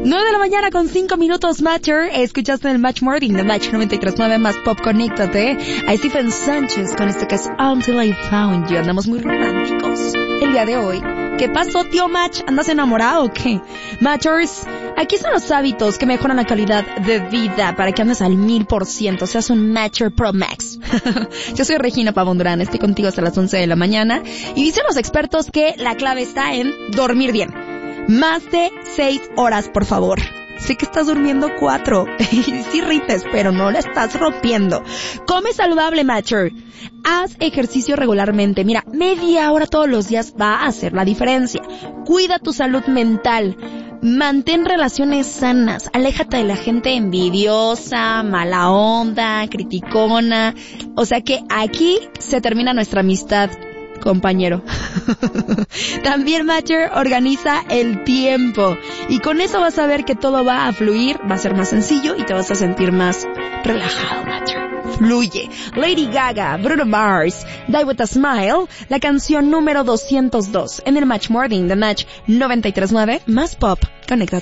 9 de la mañana con 5 minutos, Matcher. Escuchaste en el Match Morning de Match 93.9 más Pop. Conéctate a Stephen Sánchez con esto que es Until I Found You. Andamos muy románticos el día de hoy. ¿Qué pasó, tío Match? ¿Andas enamorado o qué? Matchers, aquí están los hábitos que mejoran la calidad de vida para que andes al 1000%, seas un Matcher Pro Max. Yo soy Regina Pavón Durán, estoy contigo hasta las 11 de la mañana. Y dicen los expertos que la clave está en dormir bien. Más de 6 horas, por favor. Sé que estás durmiendo 4. Y sí rites, pero no la estás rompiendo. Come saludable, Matcher. Haz ejercicio regularmente. Mira, media hora todos los días va a hacer la diferencia. Cuida tu salud mental. Mantén relaciones sanas. Aléjate de la gente envidiosa, mala onda, criticona. O sea que aquí se termina nuestra amistad, compañero. También, Matcher, organiza el tiempo. Y con eso vas a ver que todo va a fluir, va a ser más sencillo y te vas a sentir más relajado, Matcher. Fluye. Lady Gaga, Bruno Mars, Die With A Smile, la canción número 202 en el Match Morning de Match 93.9 más Pop. Conéctate.